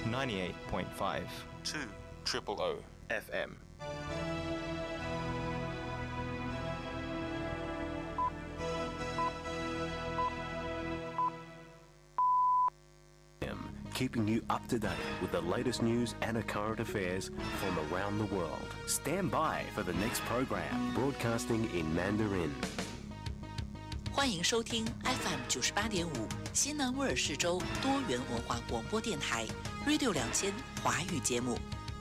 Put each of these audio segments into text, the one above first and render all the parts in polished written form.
98.5 2 Triple O FM。 Keeping you up to date with the latest news and current affairs from around the world. Stand by for the next program, broadcasting in Mandarin. 欢迎收听 FM 98.5西南威尔士州多元文化广播电台 Radio 2000华语节目。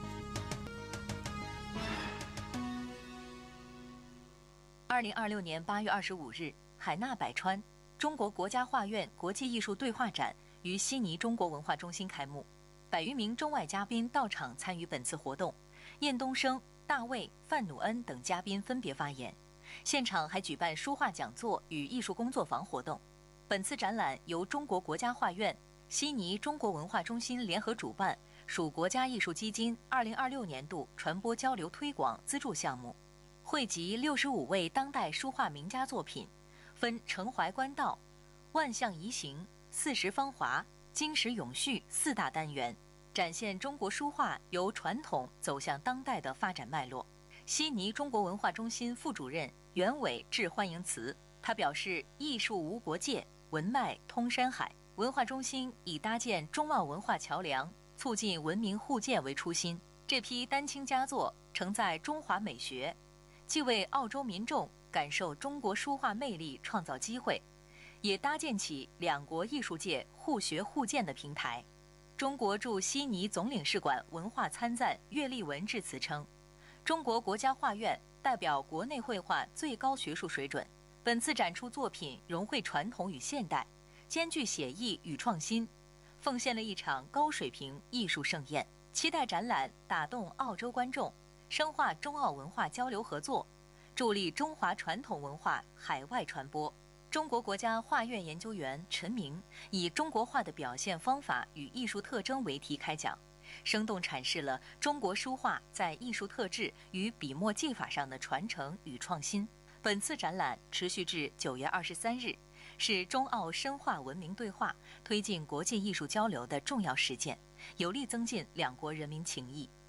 2026年8月25日，海纳百川，中国国家画院国际艺术对话展于悉尼中国文化中心开幕，100余名中外嘉宾到场参与本次活动，晏东升、大卫、范努恩等嘉宾分别发言。现场还举办书画讲座与艺术工作坊活动。本次展览由中国国家画院、悉尼中国文化中心联合主办，属国家艺术基金2026年度传播交流推广资助项目，汇集65位当代书画名家作品，分承怀官道、万象移形、40芳华、经史永续4大单元，展现中国书画由传统走向当代的发展脉络。悉尼中国文化中心副主任袁伟致欢迎词，他表示：“艺术无国界，文脉通山海。文化中心以搭建中澳文化桥梁，促进文明互鉴为初心。这批丹青佳作承载中华美学，既为澳洲民众感受中国书画魅力创造机会，也搭建起两国艺术界互学互鉴的平台。”中国驻悉尼总领事馆文化参赞岳立文致辞称：“中国国家画院代表国内绘画最高学术水准，本次展出作品融汇传统与现代，兼具写意与创新，奉献了一场高水平艺术盛宴。期待展览打动澳洲观众，深化中澳文化交流合作，助力中华传统文化海外传播。”中国国家画院研究员陈明以中国画的表现方法与艺术特征为题开讲，生动阐释了中国书画在艺术特质与笔墨技法上的传承与创新。本次展览持续至9月23日，是中澳深化文明对话、推进国际艺术交流的重要实践，有力增进两国人民情谊。